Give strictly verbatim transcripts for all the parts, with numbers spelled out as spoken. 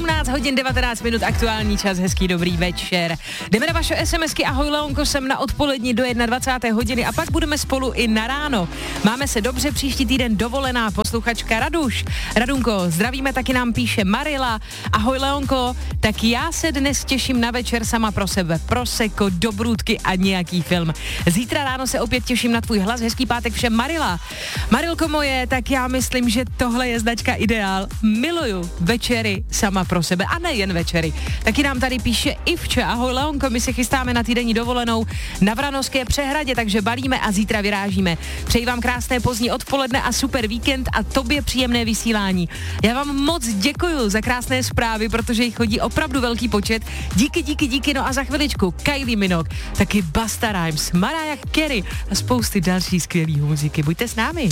sedmnáct hodin devatenáct minut, aktuální čas, hezký dobrý večer. Jdeme na vaše SMSky, ahoj Leonko, jsem na odpolední do dvacáté jedné hodiny a pak budeme spolu i na ráno. Máme se dobře, příští týden dovolená, posluchačka Raduš. Radunko, zdravíme, taky nám píše Marila. Ahoj Leonko, tak já se dnes těším na večer sama pro sebe. Prosecco, dobrůdky a nějaký film. Zítra ráno se opět těším na tvůj hlas, hezký pátek všem. Marila. Marilko moje, tak já myslím, že tohle je značka Ideál. Miluju večery sama pro sebe a nejen večery. Taky nám tady píše Ivče. Ahoj Leonko, my se chystáme na týdenní dovolenou na Vranovské přehradě, takže balíme a zítra vyrážíme. Přeji vám krásné pozdní odpoledne a super víkend a tobě příjemné vysílání. Já vám moc děkuju za krásné zprávy, protože jich chodí opravdu velký počet. Díky, díky, díky. No a za chviličku Kylie Minogue, taky Busta Rhymes, Mariah Carey a spousty další skvělý muziky. Buďte s námi.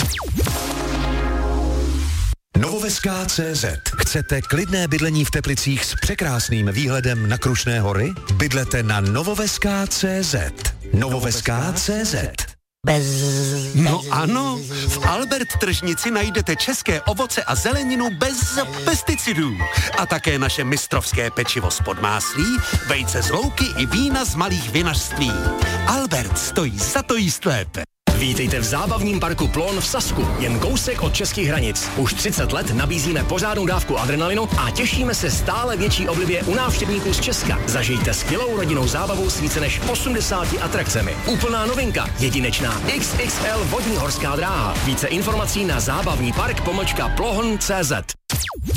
Novoveská tečka cé zet. Chcete klidné bydlení v Teplicích s překrásným výhledem na Krušné hory? Bydlete na Novoveská tečka cé zet. Novoveská tečka cé zet. Bez... No ano, v Albert tržnici najdete české ovoce a zeleninu bez pesticidů. A také naše mistrovské pečivo z Podmáslí, vejce z louky i vína z malých vinařství. Albert stojí za to jíst lépe. Vítejte v zábavním parku Plon v Sasku, jen kousek od českých hranic. Už třicet let nabízíme pořádnou dávku adrenalinu a těšíme se stále větší oblibě u návštěvníků z Česka. Zažijte skvělou rodinnou zábavu s více než osmdesáti atrakcemi. Úplná novinka, jedinečná iks iks el vodní horská dráha. Více informací na zábavní park pomlčka plohn tečka cé zet.